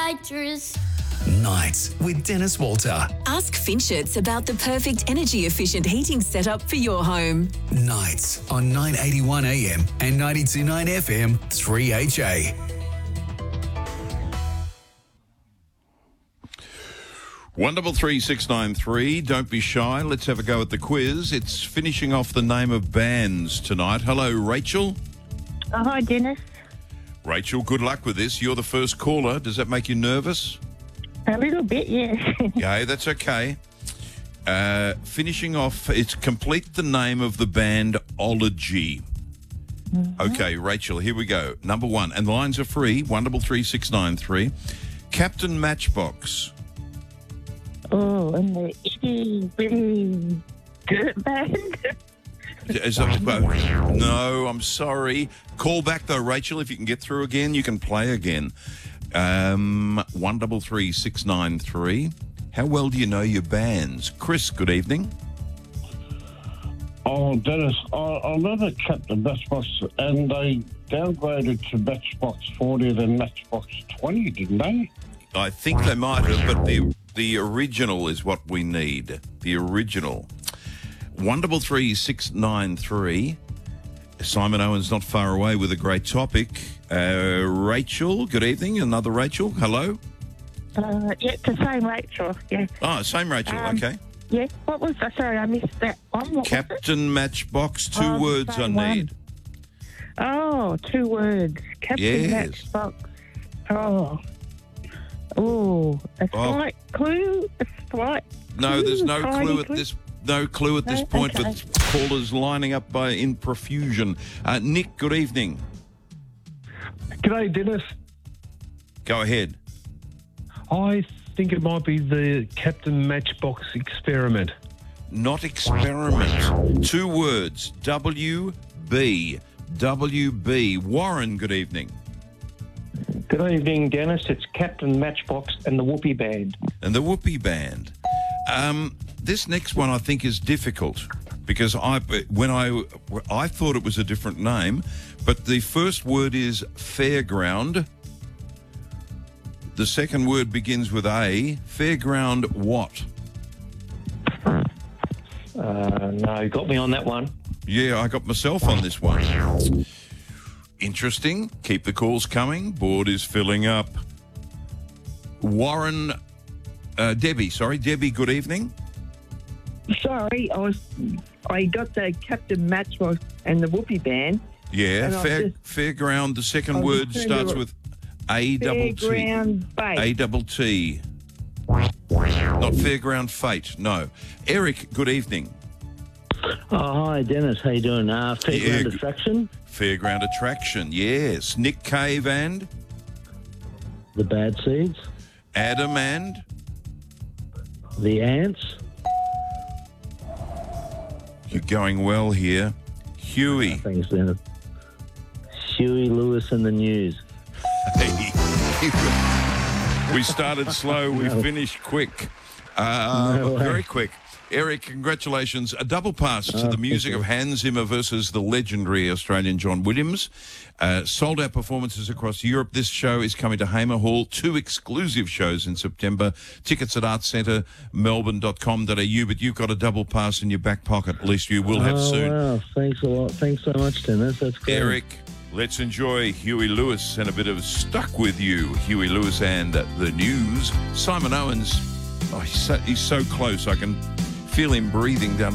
nitrous. Nights with Dennis Walter. Ask Finchets about the perfect energy-efficient heating setup for your home. Nights on 981 AM and 92.9 FM 3HA. Wonderful 3693. Don't be shy. Let's have a go at the quiz. It's finishing off the name of bands tonight. Hello, Rachel. Oh, hi, Dennis. Rachel, good luck with this. You're the first caller. Does that make you nervous? A little bit, yes. Yeah, that's okay. Finishing off, it's complete the name of the band Ology. Mm-hmm. Okay, Rachel, here we go. Number one, and the lines are free, 133 Captain Matchbox. Oh, and the itty bitty dirt band. No, I'm sorry. Call back though, Rachel. If you can get through again, you can play again. 133 How well do you know your bands? Chris, good evening. Oh, Dennis, I never kept the Matchbox, and they downgraded to Matchbox 40 then Matchbox 20, didn't they? I think they might have, but the original is what we need. The original. 133 Simon Owen's not far away with a great topic. Rachel, good evening. Another Rachel. Hello. Yeah, it's the same Rachel. Yeah. Oh, same Rachel. Okay. Yeah. What was that? Sorry, I missed that one. What Captain Matchbox. Two words I need. Oh, 2 words. Captain Matchbox. Oh. Oh, a slight clue. A slight. No, there's no clue at clue? this. No clue at this point, okay. But callers lining up in profusion. Nick, good evening. G'day, Dennis. Go ahead. I think it might be the Captain Matchbox experiment. Not experiment. 2 words. WB. WB. Warren, good evening. Good evening, Dennis. It's Captain Matchbox and the Whoopee Band. And the Whoopee Band. This next one I think is difficult because I thought it was a different name, but the first word is fairground. The second word begins with A. Fairground what? No, you got me on that one. Yeah, I got myself on this one. Interesting. Keep the calls coming. Board is filling up. Warren, Debbie, good evening. Sorry, I got the Captain Matchbox and the Whoopee Band. Yeah, fairground. The second word starts with A-double-T. Fairground Bait. A-double-T. Not Fairground Fate, no. Eric, good evening. Oh, hi, Dennis. How you doing? Fairground Attraction? Fairground Attraction, yes. Nick Cave and? The Bad Seeds. Adam and? The Ants. You're going well here. Huey. Thanks, Dennis. Huey Lewis and the News. We started slow, we finished quick. Very quick. Eric, congratulations. A double pass to the music of Hans Zimmer versus the legendary Australian John Williams. Sold out performances across Europe. This show is coming to Hamer Hall. 2 exclusive shows in September. Tickets at artcentermelbourne.com.au, but you've got a double pass in your back pocket. At least you will have soon. Wow, thanks a lot. Thanks so much, Dennis. That's great. Eric, let's enjoy Huey Lewis and a bit of Stuck With You. Huey Lewis and the News. Simon Owens, he's so close. I can feel him breathing down